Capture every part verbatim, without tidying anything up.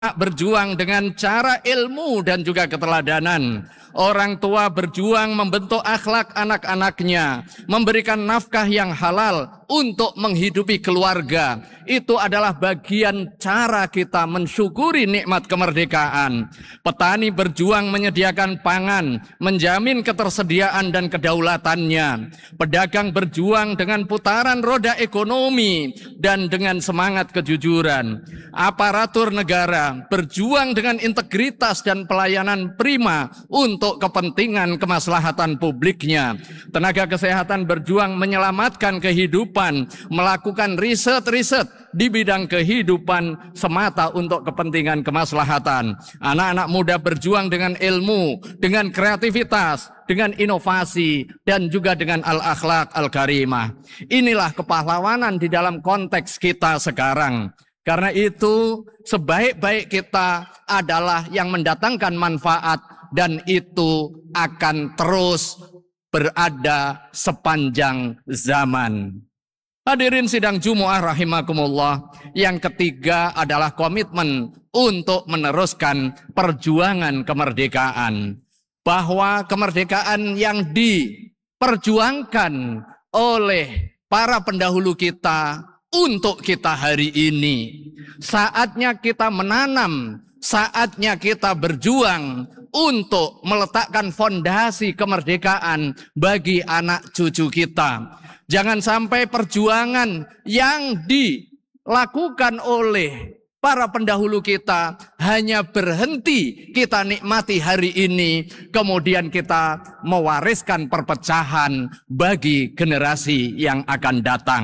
berjuang dengan cara ilmu dan juga keteladanan. Orang tua berjuang membentuk akhlak anak-anaknya, memberikan nafkah yang halal untuk menghidupi keluarga. Itu adalah bagian cara kita mensyukuri nikmat kemerdekaan. Petani berjuang menyediakan pangan, menjamin ketersediaan dan kedaulatannya. Pedagang berjuang dengan putaran roda ekonomi dan dengan semangat kejujuran. Aparatur negara berjuang dengan integritas dan pelayanan prima untuk kepentingan kemaslahatan publiknya. Tenaga kesehatan berjuang menyelamatkan kehidupan, melakukan riset-riset di bidang kehidupan semata untuk kepentingan kemaslahatan. Anak-anak muda berjuang dengan ilmu, dengan kreativitas, dengan inovasi, dan juga dengan al-akhlak al-karimah. Inilah kepahlawanan di dalam konteks kita sekarang. Karena itu, sebaik-baik kita adalah yang mendatangkan manfaat, dan itu akan terus berada sepanjang zaman. Hadirin sidang Jumu'ah rahimakumullah. Yang ketiga adalah komitmen untuk meneruskan perjuangan kemerdekaan. Bahwa kemerdekaan yang diperjuangkan oleh para pendahulu kita untuk kita hari ini, saatnya kita menanam, saatnya kita berjuang untuk meletakkan fondasi kemerdekaan bagi anak cucu kita. Jangan sampai perjuangan yang dilakukan oleh para pendahulu kita hanya berhenti kita nikmati hari ini, kemudian kita mewariskan perpecahan bagi generasi yang akan datang.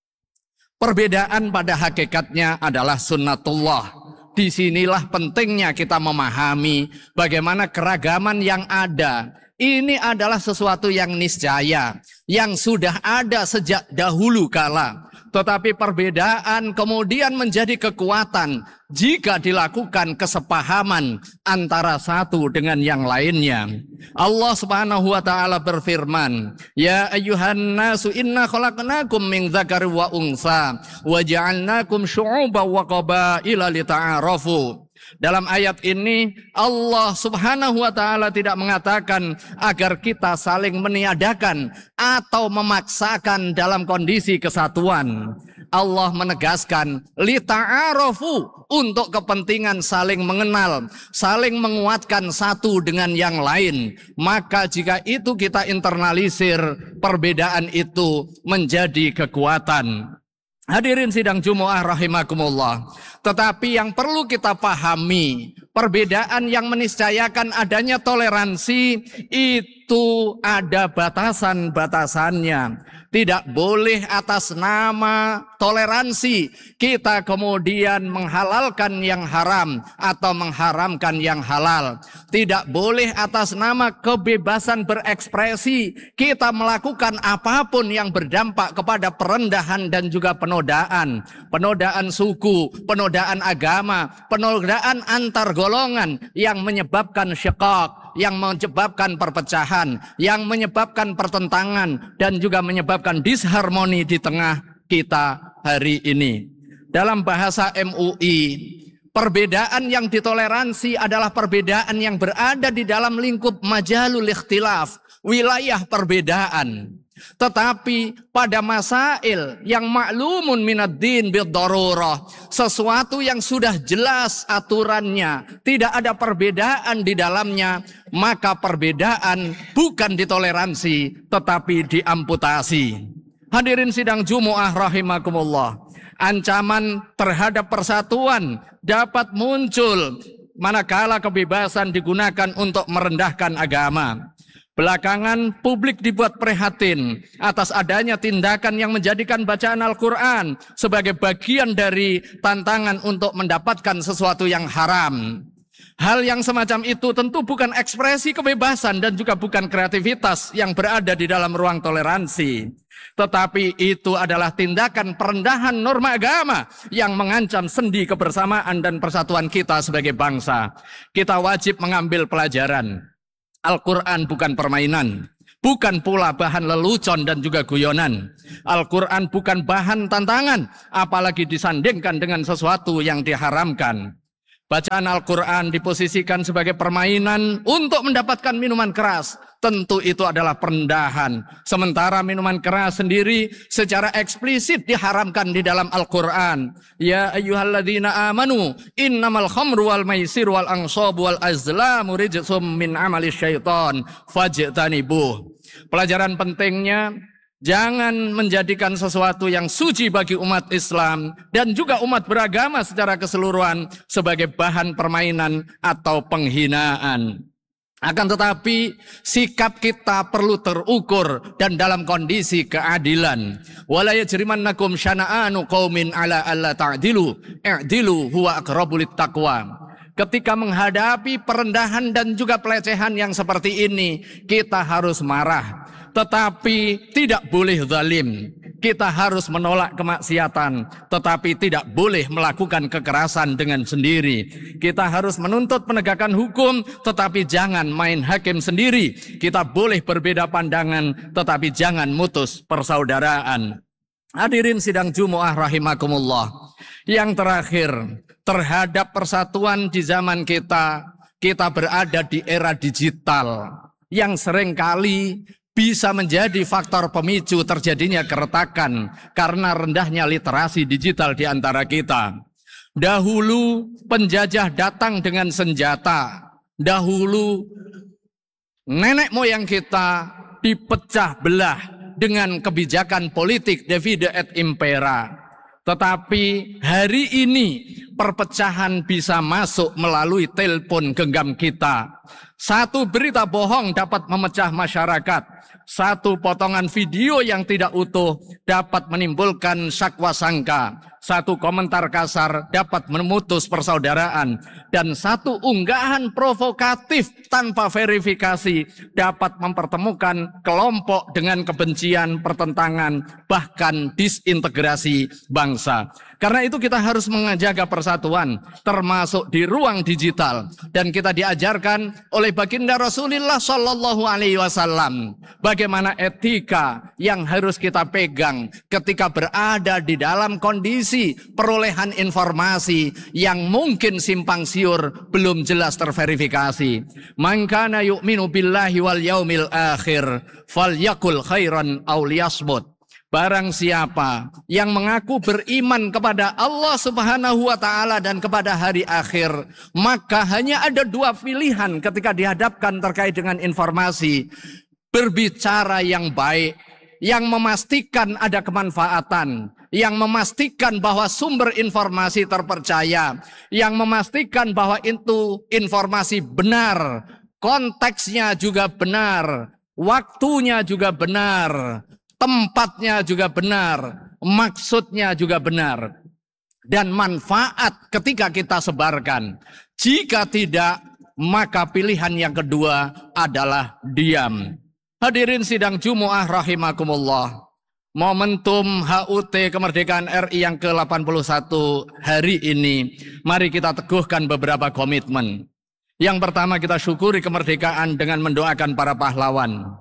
Perbedaan pada hakikatnya adalah sunnatullah. Disinilah pentingnya kita memahami bagaimana keragaman yang ada. Ini adalah sesuatu yang niscaya, yang sudah ada sejak dahulu kala. Tetapi perbedaan kemudian menjadi kekuatan jika dilakukan kesepahaman antara satu dengan yang lainnya. Allah Subhanahu wa taala berfirman, "Ya ayyuhan nasu inna khalaqnakum min dzakari wa unsa wa ja'alnakum syu'uban wa qabaila lita'arafu." Dalam ayat ini Allah Subhanahu wa taala tidak mengatakan agar kita saling meniadakan atau memaksakan dalam kondisi kesatuan. Allah menegaskan lita'arafu, untuk kepentingan saling mengenal, saling menguatkan satu dengan yang lain. Maka jika itu kita internalisir, perbedaan itu menjadi kekuatan. Hadirin sidang Jumu'ah rahimakumullah. Tetapi yang perlu kita pahami, perbedaan yang meniscayakan adanya toleransi itu ada batasan-batasannya. Tidak boleh atas nama toleransi kita kemudian menghalalkan yang haram atau mengharamkan yang halal. Tidak boleh atas nama kebebasan berekspresi kita melakukan apapun yang berdampak kepada perendahan dan juga penodaan. Penodaan suku, penodaan agama, penodaan antar golongan yang menyebabkan syiqaq, yang menyebabkan perpecahan, yang menyebabkan pertentangan, dan juga menyebabkan disharmoni di tengah kita hari ini. Dalam bahasa M U I, perbedaan yang ditoleransi adalah perbedaan yang berada di dalam lingkup majalul ikhtilaf, wilayah perbedaan. Tetapi pada masail yang ma'lumun minad-din bid-darurah, sesuatu yang sudah jelas aturannya, tidak ada perbedaan di dalamnya, maka perbedaan bukan ditoleransi tetapi diamputasi. Hadirin sidang Jumu'ah rahimakumullah. Ancaman terhadap persatuan dapat muncul manakala kebebasan digunakan untuk merendahkan agama. Belakangan publik dibuat prihatin atas adanya tindakan yang menjadikan bacaan Al-Quran sebagai bagian dari tantangan untuk mendapatkan sesuatu yang haram. Hal yang semacam itu tentu bukan ekspresi kebebasan dan juga bukan kreativitas yang berada di dalam ruang toleransi. Tetapi itu adalah tindakan perendahan norma agama yang mengancam sendi kebersamaan dan persatuan kita sebagai bangsa. Kita wajib mengambil pelajaran. Al-Quran bukan permainan, bukan pula bahan lelucon dan juga guyonan. Al-Quran bukan bahan tantangan, apalagi disandingkan dengan sesuatu yang diharamkan. Bacaan Al-Quran diposisikan sebagai permainan untuk mendapatkan minuman keras. Tentu itu adalah perendahan. Sementara minuman keras sendiri secara eksplisit diharamkan di dalam Al-Quran. Ya ayyuhalladzina amanu innamal khamru wal maisir wal ansabu wal azlamu rijsum min amali syaitan fajtanibuh. Pelajaran pentingnya, jangan menjadikan sesuatu yang suci bagi umat Islam dan juga umat beragama secara keseluruhan sebagai bahan permainan atau penghinaan. Akan tetapi sikap kita perlu terukur dan dalam kondisi keadilan. Wala yajrimannakum syana'anu qaumin ala alla ta'dilu i'dilu huwa aqrabu littaqwa. Ketika menghadapi perendahan dan juga pelecehan yang seperti ini, kita harus marah, tetapi tidak boleh zalim. Kita harus menolak kemaksiatan, tetapi tidak boleh melakukan kekerasan dengan sendiri. Kita harus menuntut penegakan hukum, tetapi jangan main hakim sendiri. Kita boleh berbeda pandangan, tetapi jangan mutus persaudaraan. Hadirin sidang Jumu'ah rahimakumullah. Yang terakhir, terhadap persatuan di zaman kita, kita berada di era digital yang seringkali bisa menjadi faktor pemicu terjadinya keretakan karena rendahnya literasi digital di antara kita. Dahulu penjajah datang dengan senjata. Dahulu nenek moyang kita dipecah belah dengan kebijakan politik divide et impera. Tetapi hari ini perpecahan bisa masuk melalui telepon genggam kita. Satu berita bohong dapat memecah masyarakat. Satu potongan video yang tidak utuh dapat menimbulkan syakwa sangka. Satu komentar kasar dapat memutus persaudaraan. Dan satu unggahan provokatif tanpa verifikasi dapat mempertemukan kelompok dengan kebencian, pertentangan, bahkan disintegrasi bangsa. Karena itu kita harus menjaga persatuan, termasuk di ruang digital. Dan kita diajarkan oleh baginda Rasulullah Shallallahu Alaihi Wasallam bagaimana etika yang harus kita pegang ketika berada di dalam kondisi perolehan informasi yang mungkin simpang siur, belum jelas terverifikasi. Man kana yu'minu billahi wal yaumil akhir falyakul khairan aw liyasmut. Barang siapa yang mengaku beriman kepada Allah Subhanahu wa taala dan kepada hari akhir, maka hanya ada dua pilihan ketika dihadapkan terkait dengan informasi. Berbicara yang baik, yang memastikan ada kemanfaatan, yang memastikan bahwa sumber informasi terpercaya, yang memastikan bahwa itu informasi benar, konteksnya juga benar, waktunya juga benar, tempatnya juga benar, maksudnya juga benar, dan manfaat ketika kita sebarkan. Jika tidak, maka pilihan yang kedua adalah diam. Hadirin sidang Jumu'ah rahimakumullah. Momentum H U T kemerdekaan R I yang ke delapan puluh satu hari ini, mari kita teguhkan beberapa komitmen. Yang pertama, kita syukuri kemerdekaan dengan mendoakan para pahlawan.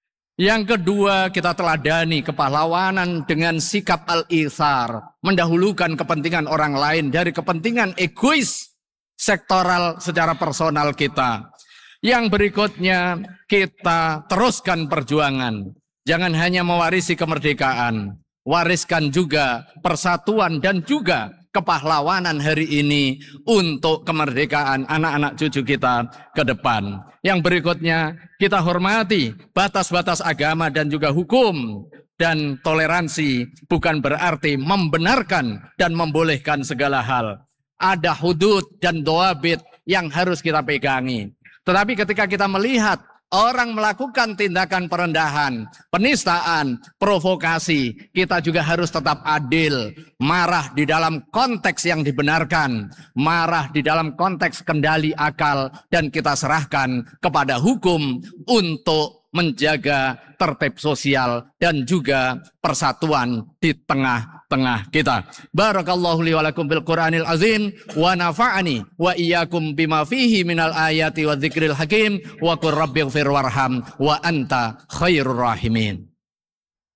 Yang kedua, kita teladani kepahlawanan dengan sikap al-ithar, mendahulukan kepentingan orang lain dari kepentingan egois sektoral secara personal kita. Yang berikutnya, kita teruskan perjuangan. Jangan hanya mewarisi kemerdekaan, wariskan juga persatuan dan juga kepahlawanan hari ini untuk kemerdekaan anak-anak cucu kita ke depan. Yang berikutnya, kita hormati batas-batas agama dan juga hukum. Dan toleransi bukan berarti membenarkan dan membolehkan segala hal. Ada hudud dan doabit yang harus kita pegangi. Tetapi ketika kita melihat orang melakukan tindakan perendahan, penistaan, provokasi, kita juga harus tetap adil. Marah di dalam konteks yang dibenarkan, marah di dalam konteks kendali akal, dan kita serahkan kepada hukum untuk menjaga tertib sosial dan juga persatuan di tengah-tengah kita. Barakallahu li wa lakum bil Qur'anil azim wa nafa'ani wa iyyakum bima fihi minal ayati wa dzikril hakim wa qur rabbighfir warham wa anta khairur rahimin.